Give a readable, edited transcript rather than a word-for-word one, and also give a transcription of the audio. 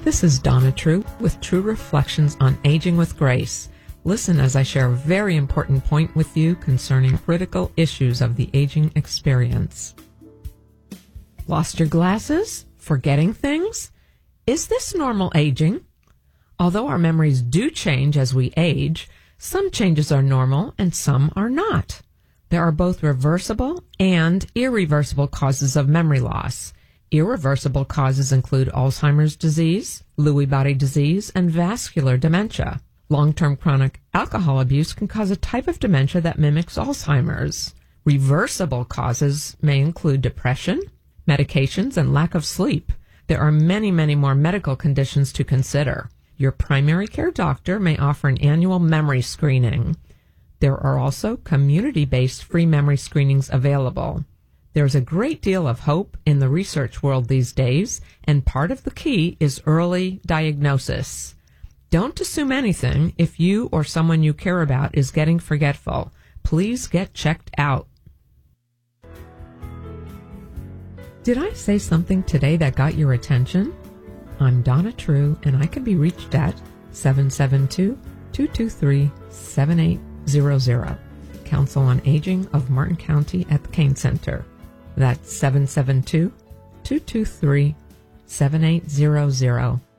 This is Donna True with True Reflections on Aging with Grace. Listen as I share a very important point with you concerning critical issues of the aging experience. Lost your glasses? Forgetting things? Is this normal aging? Although our memories do change as we age, some changes are normal and some are not. There are both reversible and irreversible causes of memory loss. Irreversible causes include Alzheimer's disease, Lewy body disease, and vascular dementia. Long-term chronic alcohol abuse can cause a type of dementia that mimics Alzheimer's. Reversible causes may include depression, medications, and lack of sleep. There are many, many more medical conditions to consider. Your primary care doctor may offer an annual memory screening. There are also community-based free memory screenings available. There's a great deal of hope in the research world these days, and part of the key is early diagnosis. Don't assume anything if you or someone you care about is getting forgetful. Please get checked out. Did I say something today that got your attention? I'm Donna True, and I can be reached at 772-223-7800. Council on Aging of Martin County at the Kane Center. That's 772-223-7800.